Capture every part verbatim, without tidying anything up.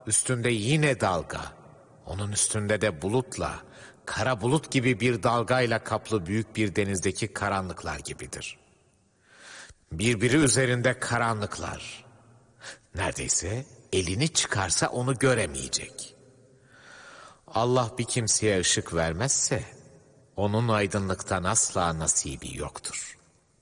üstünde yine dalga, onun üstünde de bulutla, kara bulut gibi bir dalgayla kaplı büyük bir denizdeki karanlıklar gibidir. Birbiri üzerinde karanlıklar. Neredeyse elini çıkarsa onu göremeyecek. Allah bir kimseye ışık vermezse, onun aydınlıktan asla nasibi yoktur.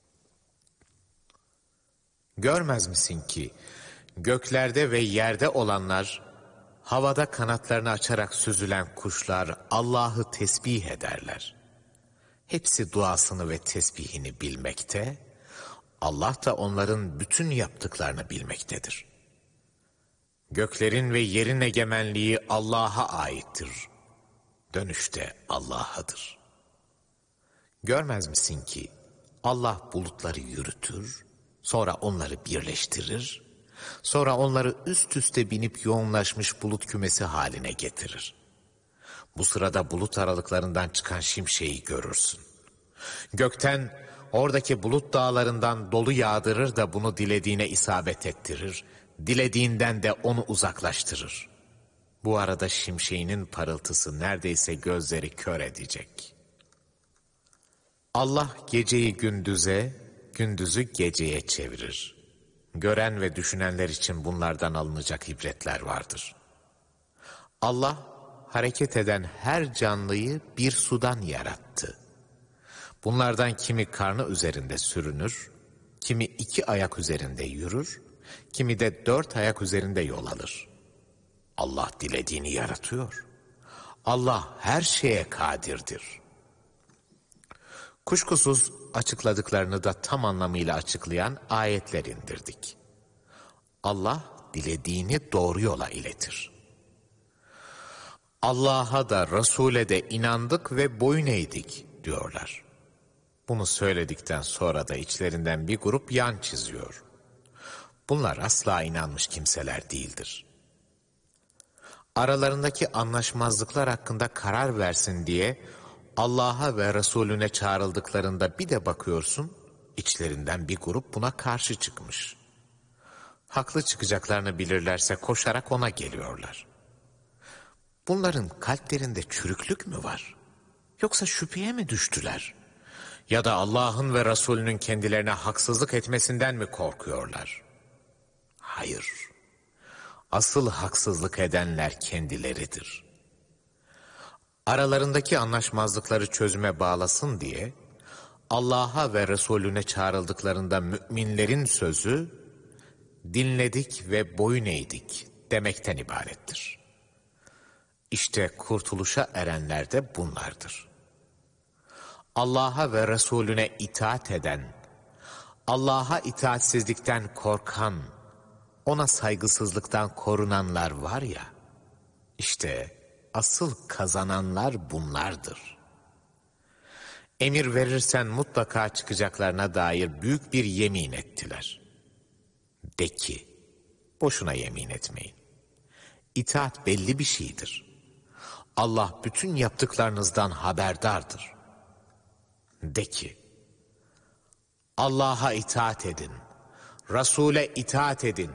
Görmez misin ki, göklerde ve yerde olanlar, havada kanatlarını açarak süzülen kuşlar Allah'ı tesbih ederler. Hepsi duasını ve tesbihini bilmekte, Allah da onların bütün yaptıklarını bilmektedir. Göklerin ve yerin egemenliği Allah'a aittir. Dönüşte Allah'adır. Görmez misin ki Allah bulutları yürütür, sonra onları birleştirir, sonra onları üst üste binip yoğunlaşmış bulut kümesi haline getirir. Bu sırada bulut aralıklarından çıkan şimşeği görürsün. Gökten, oradaki bulut dağlarından dolu yağdırır da bunu dilediğine isabet ettirir, dilediğinden de onu uzaklaştırır. Bu arada şimşeğinin parıltısı neredeyse gözleri kör edecek. Allah geceyi gündüze, gündüzü geceye çevirir. Gören ve düşünenler için bunlardan alınacak ibretler vardır. Allah, hareket eden her canlıyı bir sudan yarattı. Bunlardan kimi karnı üzerinde sürünür, kimi iki ayak üzerinde yürür, kimi de dört ayak üzerinde yol alır. Allah dilediğini yaratıyor. Allah her şeye kadirdir. Kuşkusuz açıkladıklarını da tam anlamıyla açıklayan ayetler indirdik. Allah dilediğini doğru yola iletir. Allah'a da Resul'e de inandık ve boyun eğdik diyorlar. Bunu söyledikten sonra da içlerinden bir grup yan çiziyor. Bunlar asla inanmış kimseler değildir. Aralarındaki anlaşmazlıklar hakkında karar versin diye Allah'a ve Resulüne çağrıldıklarında bir de bakıyorsun, içlerinden bir grup buna karşı çıkmış. Haklı çıkacaklarını bilirlerse koşarak ona geliyorlar. Bunların kalplerinde çürüklük mü var? Yoksa şüpheye mi düştüler? Ya da Allah'ın ve Resulünün kendilerine haksızlık etmesinden mi korkuyorlar? Hayır. Asıl haksızlık edenler kendileridir. Aralarındaki anlaşmazlıkları çözüme bağlasın diye Allah'a ve Resulüne çağrıldıklarında müminlerin sözü dinledik ve boyun eğdik demekten ibarettir. İşte kurtuluşa erenler de bunlardır. Allah'a ve Resulüne itaat eden, Allah'a itaatsizlikten korkan, ona saygısızlıktan korunanlar var ya, işte asıl kazananlar bunlardır. Emir verirsen mutlaka çıkacaklarına dair büyük bir yemin ettiler. De ki, boşuna yemin etmeyin. İtaat belli bir şeydir. Allah bütün yaptıklarınızdan haberdardır. De ki, Allah'a itaat edin, Resul'e itaat edin.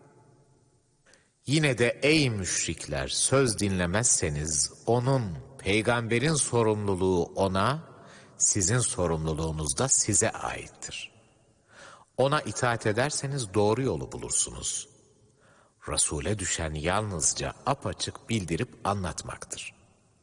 Yine de ey müşrikler söz dinlemezseniz onun, peygamberin sorumluluğu ona, sizin sorumluluğunuz da size aittir. Ona itaat ederseniz doğru yolu bulursunuz. Resul'e düşen yalnızca apaçık bildirip anlatmaktır.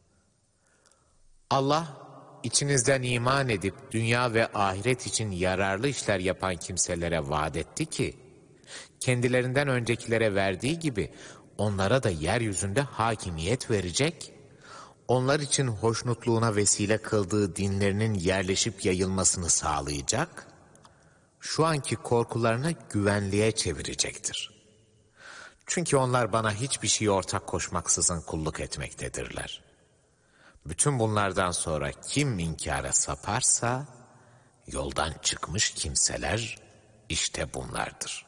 Allah, içinizden iman edip dünya ve ahiret için yararlı işler yapan kimselere vaat etti ki, kendilerinden öncekilere verdiği gibi onlara da yeryüzünde hakimiyet verecek, onlar için hoşnutluğuna vesile kıldığı dinlerinin yerleşip yayılmasını sağlayacak, şu anki korkularını güvenliğe çevirecektir. Çünkü onlar bana hiçbir şey ortak koşmaksızın kulluk etmektedirler. Bütün bunlardan sonra kim inkara saparsa, yoldan çıkmış kimseler işte bunlardır.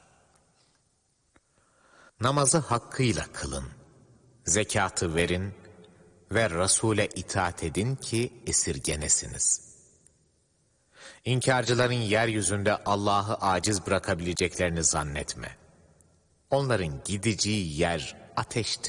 Namazı hakkıyla kılın, zekatı verin ve Resul'e itaat edin ki esirgenesiniz. İnkarcıların yeryüzünde Allah'ı aciz bırakabileceklerini zannetme. Onların gideceği yer ateştir.